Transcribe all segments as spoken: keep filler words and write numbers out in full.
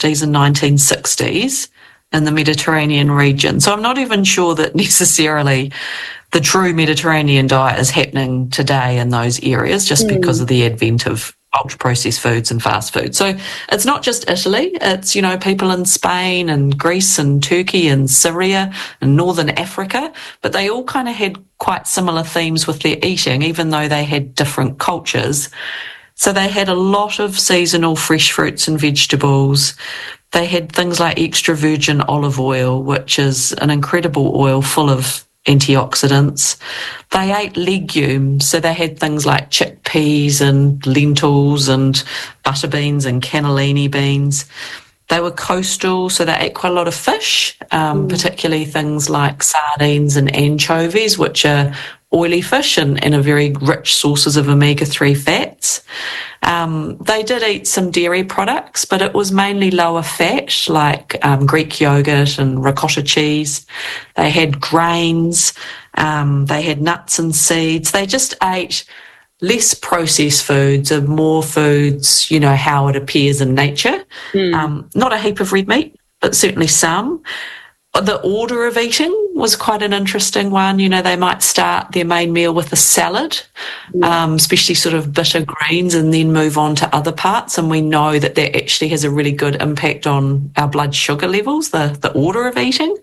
fifties and nineteen sixties in the Mediterranean region. So I'm not even sure that necessarily the true Mediterranean diet is happening today in those areas, just mm. because of the advent of ultra-processed foods and fast food. So it's not just Italy, it's, you know, people in Spain and Greece and Turkey and Syria and Northern Africa, but they all kind of had quite similar themes with their eating, even though they had different cultures. So they had a lot of seasonal fresh fruits and vegetables. They had things like extra virgin olive oil, which is an incredible oil full of antioxidants. They ate legumes, so they had things like chickpeas and lentils and butter beans and cannellini beans. They were coastal, so they ate quite a lot of fish, um, mm. particularly things like sardines and anchovies, which are oily fish and, and are very rich sources of omega three fats. Um, they did eat some dairy products, but it was mainly lower fat, like um, Greek yogurt and ricotta cheese. They had grains, um, they had nuts and seeds. They just ate less processed foods and more foods, you know, how it appears in nature. Mm. Um, not a heap of red meat, but certainly some. The order of eating was quite an interesting one. You know, they might start their main meal with a salad, yeah. um, especially sort of bitter greens, and then move on to other parts. And we know that that actually has a really good impact on our blood sugar levels, the, the order of eating.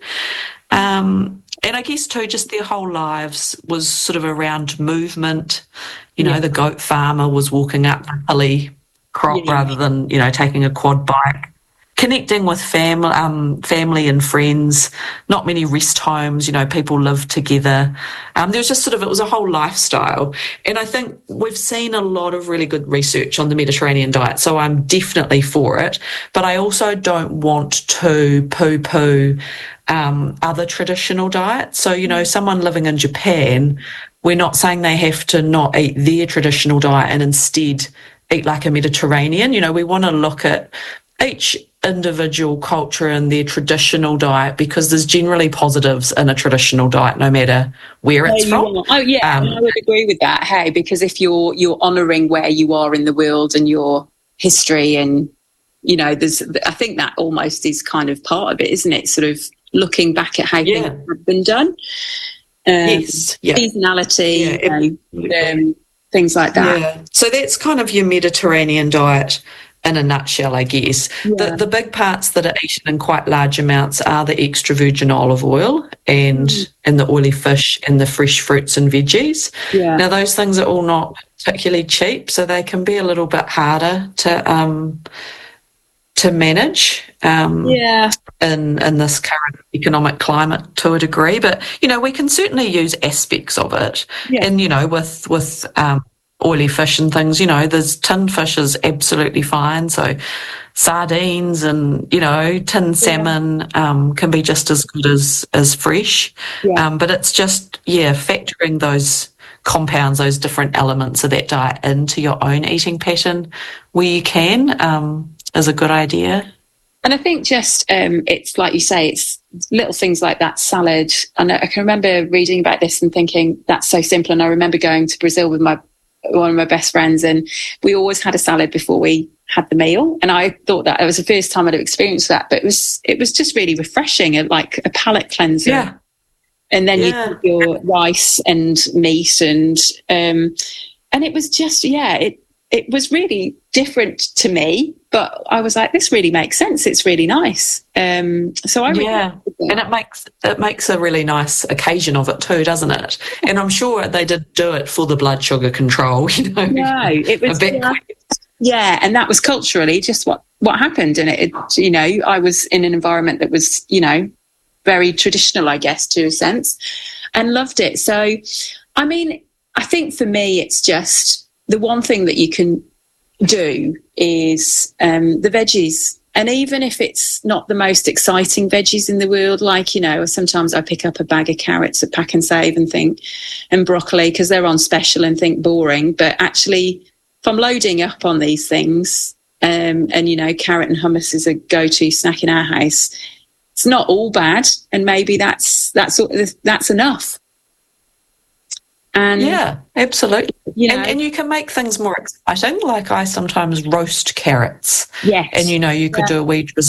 Um, and I guess too, just their whole lives was sort of around movement. You know, yeah. the goat farmer was walking up a hilly crop yeah. rather than, you know, taking a quad bike. Connecting with family, um, family and friends, not many rest homes, you know, people lived together. Um, there was just sort of, it was a whole lifestyle. And I think we've seen a lot of really good research on the Mediterranean diet, so I'm definitely for it. But I also don't want to poo-poo um, other traditional diets. So, you know, someone living in Japan, we're not saying they have to not eat their traditional diet and instead eat like a Mediterranean. You know, we want to look at each individual culture and their traditional diet, because there's generally positives in a traditional diet no matter where it's from. Oh yeah, um, I would agree with that. Hey, because if you're you're honouring where you are in the world and your history, and you know, there's I think that almost is kind of part of it, isn't it? Sort of looking back at how yeah. things have been done. Um, yes, yeah. Seasonality, yeah, and um, things like that. Yeah. So that's kind of your Mediterranean diet in a nutshell, I guess. Yeah. The, the big parts that are eaten in quite large amounts are the extra virgin olive oil and, mm. and the oily fish and the fresh fruits and veggies. Yeah. Now, those things are all not particularly cheap, so they can be a little bit harder to um, to manage um, yeah. in, in this current economic climate to a degree. But, you know, we can certainly use aspects of it. Yeah. And, you know, with, with um, oily fish and things, you know, there's tinned fish is absolutely fine. So sardines and, you know, tinned salmon yeah. um, can be just as good as, as fresh. Yeah. Um, but it's just, yeah, factoring those compounds, those different elements of that diet into your own eating pattern where you can um, is a good idea. And I think just um, it's like you say, it's little things like that salad. And I can remember reading about this and thinking that's so simple. And I remember going to Brazil with my one of my best friends, and we always had a salad before we had the meal. And I thought that it was the first time I'd have experienced that, but it was it was just really refreshing and like a palate cleanser. Yeah. And then yeah. you put your rice and meat and um, and it was just yeah, it it was really different to me. But I was like, this really makes sense. It's really nice. Um, so I really yeah, and it makes it makes a really nice occasion of it too, doesn't it? And I'm sure they did do it for the blood sugar control. You know, no, it was yeah, yeah, and that was culturally just what what happened. And it, it, you know, I was in an environment that was, you know, very traditional, I guess, to a sense, and loved it. So, I mean, I think for me, it's just the one thing that you can do is um, the veggies. And even if it's not the most exciting veggies in the world, like, you know, sometimes I pick up a bag of carrots at Pack and Save and think, and broccoli because they're on special and think boring. But actually, if I'm loading up on these things, um, and, you know, carrot and hummus is a go-to snack in our house, it's not all bad. And maybe that's, that's, that's enough. And yeah, absolutely. You know, and, and you can make things more exciting. Like I sometimes roast carrots. Yes. And, you know, you could yeah. do a wee drizzle